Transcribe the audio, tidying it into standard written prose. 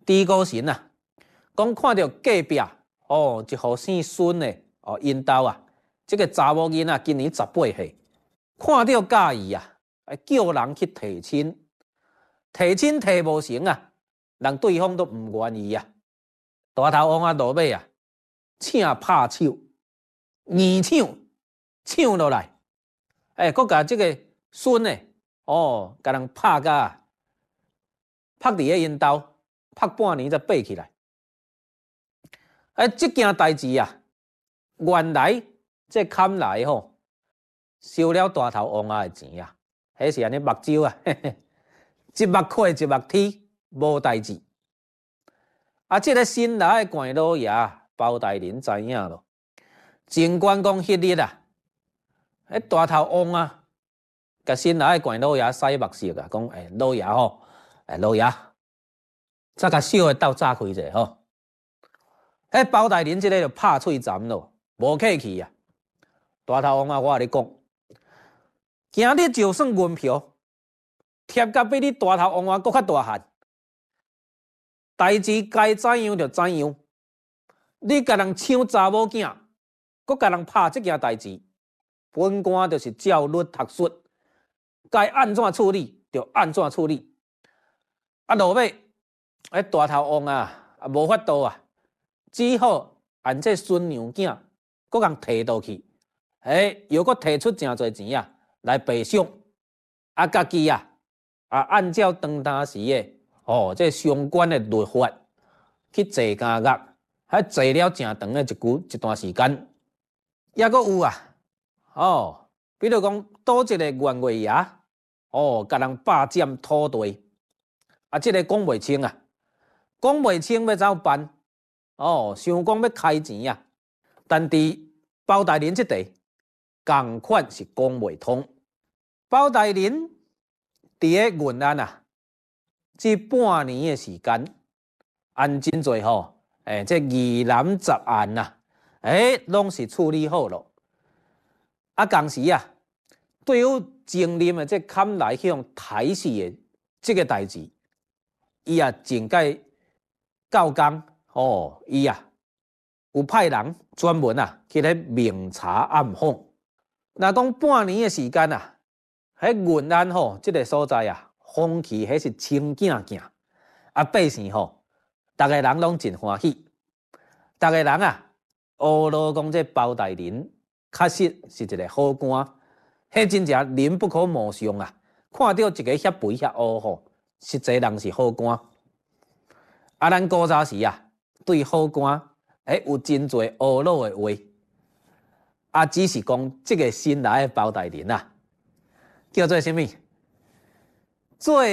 猪高神啊，讲看到隔壁一户姓孙的因兜啊，这个查某囡仔今年18岁，看到介意啊，叫人去提亲，提亲提无成啊，人对方都唔愿意啊。大头王啊落尾啊，请拍手，硬抢落来，佮甲这个孙的甲人拍甲拍伫个因兜，拍半年才爬起来。这件代志啊，原来这砍来收了大头王啊的钱啊，迄是安尼目睭啊，一目开一目天，无代志。这个新来的怪老爷包大人知影咯，尽管讲迄日啊，大头王啊，甲新来的怪老爷使目色啊，讲老爷老爷，再甲小的斗炸开者包大人即个就拍喙斩咯，无客气啊。大头王啊，我甲你讲，今日就算银票贴甲比你大头王啊搁较大汉。代志该怎样就怎样，你甲人抢查某囝，搁甲人拍这件代志，本官就是照律读书，该安怎处理就安怎处理。落尾，大头王啊，无法度啊，只好按这孙娘囝，搁共摕倒去，又搁摕出真侪钱啊来赔偿，家己啊按照当时的。这相关的律法去坐监狱，还坐了真长的一段时间。也阁有啊，比如讲倒一个员外爷，甲人霸占土地，这个讲袂清啊，讲袂清要怎办？想讲要开钱啊，但伫包大人这地，共款是讲袂通。包大人伫个云安啊。这半年的时间，按真侪这疑难杂案呐，拢是处理好咯。同时啊，对于前任的这砍来去用抬死的这个代志，伊啊真该教工伊啊有派人专门去咧明察暗访。若讲半年的时间啊，喺云安这个所在啊。风气迄是清静静，百姓逐个人拢真欢喜，逐个人学罗讲这包大人确实是一个好官，迄真正人不可貌相啊！看到一个遐肥遐乌实际人是好官。咱古早时对好官有真侪懊恼的话，只是讲这个新来的包大人叫做什么？做